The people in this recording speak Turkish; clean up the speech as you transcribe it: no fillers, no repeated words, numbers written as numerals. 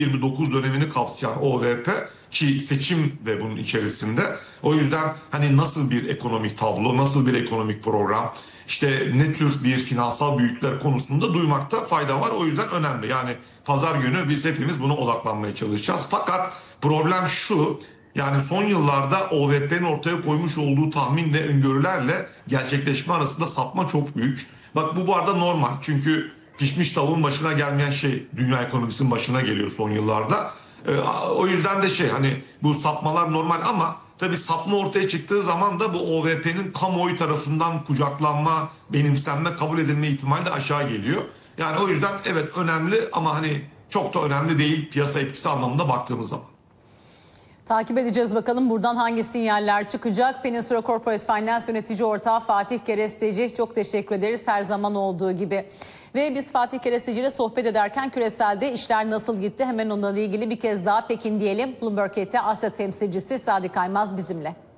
29 dönemini kapsayan OVP ki seçim de bunun içerisinde. O yüzden hani nasıl bir ekonomik tablo, nasıl bir ekonomik program, işte ne tür bir finansal büyükler konusunda duymakta fayda var. O yüzden önemli. Yani pazar günü biz hepimiz buna odaklanmaya çalışacağız. Fakat problem şu, yani son yıllarda OVP'nin ortaya koymuş olduğu tahmin ve öngörülerle gerçekleşme arasında sapma çok büyük. Bak bu arada normal. Çünkü pişmiş tavuğun başına gelmeyen şey dünya ekonomisinin başına geliyor son yıllarda. O yüzden de hani bu sapmalar normal ama tabii sapma ortaya çıktığı zaman da bu OVP'nin kamuoyu tarafından kucaklanma, benimsenme, kabul edilme ihtimali de aşağı geliyor. Yani o yüzden evet önemli ama hani çok da önemli değil piyasa etkisi anlamında baktığımız zaman. Takip edeceğiz bakalım buradan hangi sinyaller çıkacak. Peninsula Corporate Finance yönetici ortağı Fatih Keresteci, çok teşekkür ederiz her zaman olduğu gibi. Ve biz Fatih Keresteci ile sohbet ederken küreselde işler nasıl gitti hemen onunla ilgili bir kez daha Pekin diyelim. Bloomberg Asya temsilcisi Sadi Kaymaz bizimle.